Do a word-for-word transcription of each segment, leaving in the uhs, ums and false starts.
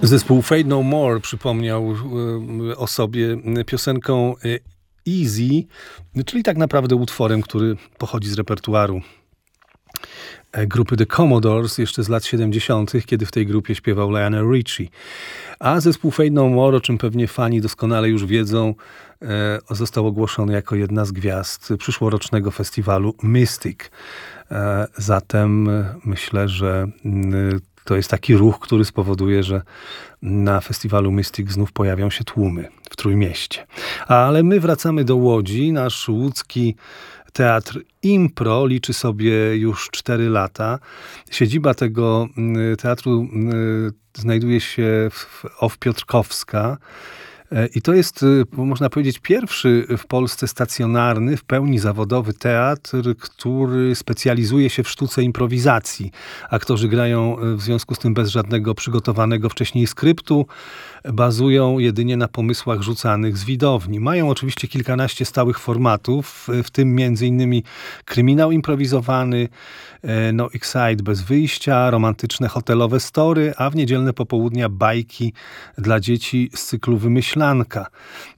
Zespół Fade No More przypomniał y, o sobie piosenką y, Easy, czyli tak naprawdę utworem, który pochodzi z repertuaru grupy The Commodores jeszcze z lat siedemdziesiątych, kiedy w tej grupie śpiewał Lionel Richie. A zespół Fade No More, o czym pewnie fani doskonale już wiedzą, e, został ogłoszony jako jedna z gwiazd przyszłorocznego festiwalu Mystic. E, zatem myślę, że m, to jest taki ruch, który spowoduje, że na festiwalu Mystic znów pojawią się tłumy w Trójmieście. Ale my wracamy do Łodzi. Nasz łódzki Teatr Impro liczy sobie już cztery lata. Siedziba tego teatru znajduje się w Off Piotrkowska. I to jest, można powiedzieć, pierwszy w Polsce stacjonarny, w pełni zawodowy teatr, który specjalizuje się w sztuce improwizacji. Aktorzy grają w związku z tym bez żadnego przygotowanego wcześniej skryptu, bazują jedynie na pomysłach rzucanych z widowni. Mają oczywiście kilkanaście stałych formatów, w tym między innymi kryminał improwizowany, No Excite bez wyjścia, romantyczne hotelowe story, a w niedzielne popołudnia bajki dla dzieci z cyklu Wymyślanka.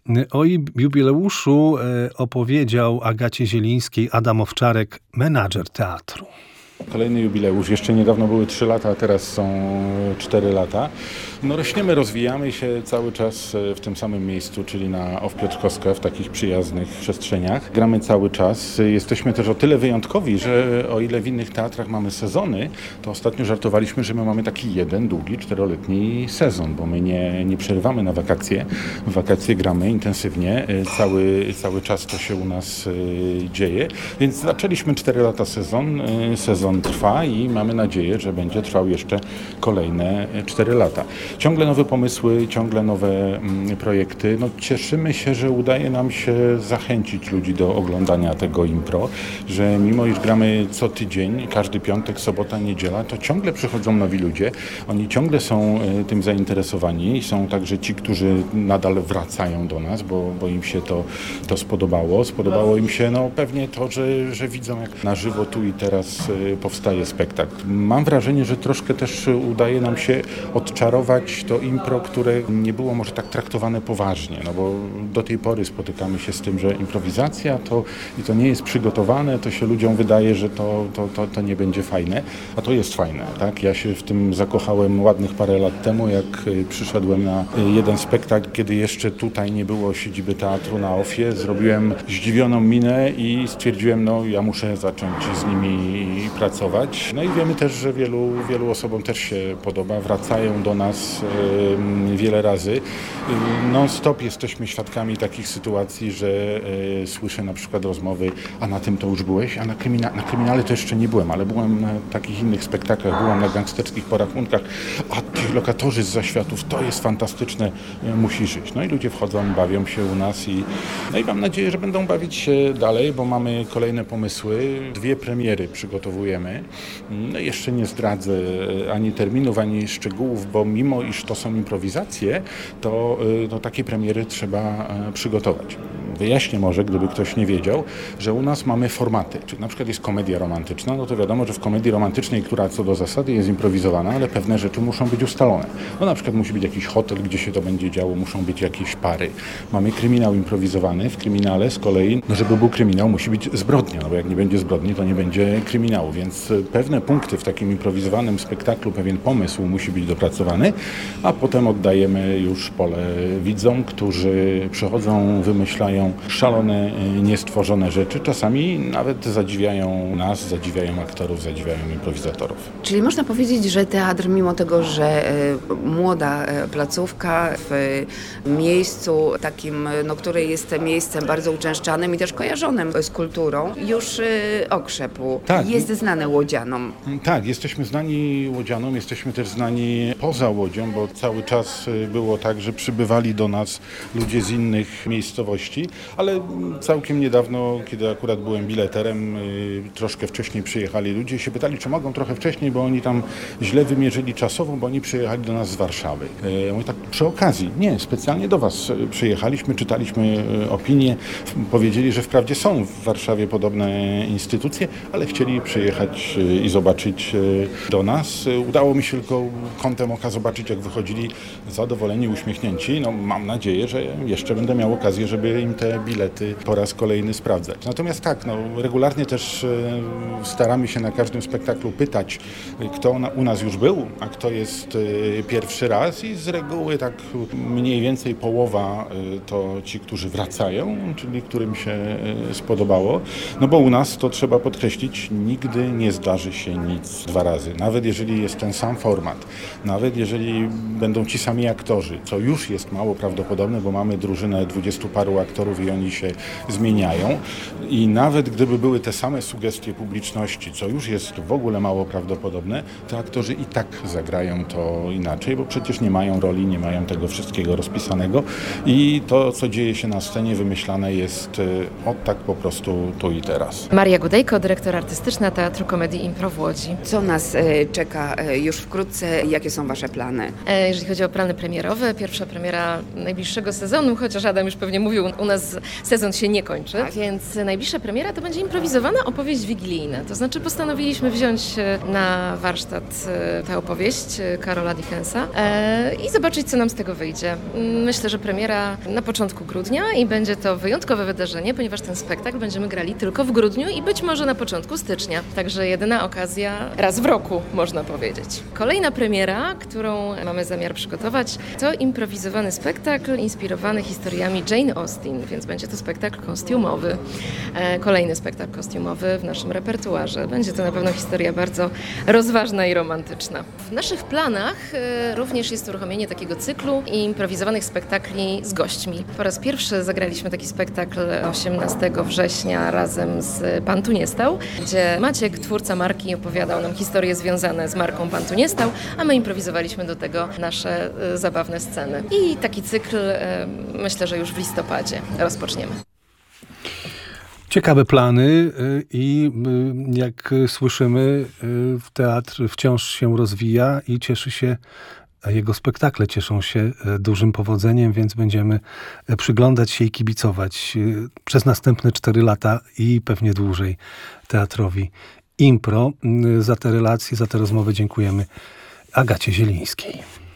O jubileuszu opowiedział Agacie Zielińskiej Adam Owczarek, menadżer teatru. Kolejny jubileusz. Jeszcze niedawno były trzy lata, a teraz są cztery lata. No rośniemy, rozwijamy się cały czas w tym samym miejscu, czyli na Off Piotrkowska, w takich przyjaznych przestrzeniach. Gramy cały czas. Jesteśmy też o tyle wyjątkowi, że o ile w innych teatrach mamy sezony, to ostatnio żartowaliśmy, że my mamy taki jeden długi, czteroletni sezon, bo my nie, nie przerywamy na wakacje. W wakacje gramy intensywnie. Cały, cały czas to się u nas dzieje. Więc zaczęliśmy cztery lata sezon. Sezon trwa i mamy nadzieję, że będzie trwał jeszcze kolejne cztery lata. Ciągle nowe pomysły, ciągle nowe mm, projekty. No, cieszymy się, że udaje nam się zachęcić ludzi do oglądania tego impro, że mimo iż gramy co tydzień, każdy piątek, sobota, niedziela, to ciągle przychodzą nowi ludzie. Oni ciągle są y, tym zainteresowani. Są także ci, którzy nadal wracają do nas, bo, bo im się to, to spodobało. Spodobało im się no, pewnie to, że, że widzą, jak na żywo tu i teraz y, powstaje spektakl. Mam wrażenie, że troszkę też udaje nam się odczarować to impro, które nie było może tak traktowane poważnie, no bo do tej pory spotykamy się z tym, że improwizacja to i to nie jest przygotowane, to się ludziom wydaje, że to, to, to, to nie będzie fajne, a to jest fajne, tak? Ja się w tym zakochałem ładnych parę lat temu, jak przyszedłem na jeden spektakl, kiedy jeszcze tutaj nie było siedziby teatru na Ofie, zrobiłem zdziwioną minę i stwierdziłem, no ja muszę zacząć z nimi pracować. No i wiemy też, że wielu, wielu osobom też się podoba, wracają do nas wiele razy. Non-stop jesteśmy świadkami takich sytuacji, że e, słyszę na przykład rozmowy, a na tym to już byłeś, a na, krymina- na kryminale to jeszcze nie byłem, ale byłem na takich innych spektaklach, byłem na gangsterskich porachunkach, a ci lokatorzy z zaświatów, to jest fantastyczne, e, musisz żyć. No i ludzie wchodzą, bawią się u nas i, no i mam nadzieję, że będą bawić się dalej, bo mamy kolejne pomysły, dwie premiery przygotowujemy. No jeszcze nie zdradzę ani terminów, ani szczegółów, bo mimo iż to są improwizacje, to, to takie premiery trzeba przygotować. Wyjaśnię może, gdyby ktoś nie wiedział, że u nas mamy formaty. Czyli na przykład jest komedia romantyczna, no to wiadomo, że w komedii romantycznej, która co do zasady jest improwizowana, ale pewne rzeczy muszą być ustalone. No na przykład musi być jakiś hotel, gdzie się to będzie działo, muszą być jakieś pary. Mamy kryminał improwizowany, w kryminale z kolei, no żeby był kryminał, musi być zbrodnia, no bo jak nie będzie zbrodni, to nie będzie kryminału, więc pewne punkty w takim improwizowanym spektaklu, pewien pomysł musi być dopracowany, a potem oddajemy już pole widzom, którzy przychodzą, wymyślają szalone, niestworzone rzeczy. Czasami nawet zadziwiają nas, zadziwiają aktorów, zadziwiają improwizatorów. Czyli można powiedzieć, że teatr, mimo tego, że młoda placówka w miejscu takim, no, które jest miejscem bardzo uczęszczanym i też kojarzonym z kulturą, już okrzepł. Tak. Jest znane łodzianom. Tak, jesteśmy znani łodzianom, jesteśmy też znani poza Łodzią, bo cały czas było tak, że przybywali do nas ludzie z innych miejscowości. ale całkiem niedawno, kiedy akurat byłem bileterem, troszkę wcześniej przyjechali ludzie i się pytali, czy mogą trochę wcześniej, bo oni tam źle wymierzyli czasowo, bo oni przyjechali do nas z Warszawy. Ja mówię tak przy okazji, nie, specjalnie do was przyjechaliśmy, czytaliśmy opinie, powiedzieli, że wprawdzie są w Warszawie podobne instytucje, ale chcieli przyjechać i zobaczyć do nas. Udało mi się tylko kątem oka zobaczyć, jak wychodzili zadowoleni, uśmiechnięci. No, mam nadzieję, że jeszcze będę miał okazję, żeby im te bilety po raz kolejny sprawdzać. Natomiast tak, no, regularnie też staramy się na każdym spektaklu pytać, kto u nas już był, a kto jest pierwszy raz i z reguły tak mniej więcej połowa to ci, którzy wracają, czyli którym się spodobało. No bo u nas, to trzeba podkreślić, nigdy nie zdarzy się nic dwa razy. Nawet jeżeli jest ten sam format, nawet jeżeli będą ci sami aktorzy, co już jest mało prawdopodobne, bo mamy drużynę dwudziestu paru aktorów i oni się zmieniają. I nawet gdyby były te same sugestie publiczności, co już jest w ogóle mało prawdopodobne, to aktorzy i tak zagrają to inaczej, bo przecież nie mają roli, nie mają tego wszystkiego rozpisanego i to, co dzieje się na scenie, wymyślane jest od tak po prostu tu i teraz. Maria Gudejko, dyrektor artystyczna Teatru Komedii Impro w Łodzi. Co nas czeka już wkrótce? Jakie są wasze plany? Jeżeli chodzi o plany premierowe, pierwsza premiera najbliższego sezonu, chociaż Adam już pewnie mówił, u nas sezon się nie kończy, tak. Więc najbliższa premiera to będzie improwizowana opowieść wigilijna. To znaczy postanowiliśmy wziąć na warsztat tę opowieść Karola Dickensa i zobaczyć, co nam z tego wyjdzie. Myślę, że premiera na początku grudnia i będzie to wyjątkowe wydarzenie, ponieważ ten spektakl będziemy grali tylko w grudniu i być może na początku stycznia. Także jedyna okazja raz w roku, można powiedzieć. Kolejna premiera, którą mamy zamiar przygotować, to improwizowany spektakl inspirowany historiami Jane Austen, więc będzie to spektakl kostiumowy. Kolejny spektakl kostiumowy w naszym repertuarze. Będzie to na pewno historia bardzo rozważna i romantyczna. W naszych planach również jest uruchomienie takiego cyklu improwizowanych spektakli z gośćmi. Po raz pierwszy zagraliśmy taki spektakl osiemnastego września razem z Pan tu nie stał, gdzie Maciek, twórca marki, opowiadał nam historie związane z marką Pan tu nie stał, a my improwizowaliśmy do tego nasze zabawne sceny. I taki cykl myślę, że już w listopadzie rozpoczniemy. Ciekawe plany i jak słyszymy, teatr wciąż się rozwija i cieszy się, a jego spektakle cieszą się dużym powodzeniem, więc będziemy przyglądać się i kibicować przez następne cztery lata i pewnie dłużej teatrowi Impro. Za te relacje, za te rozmowy dziękujemy Agacie Zielińskiej.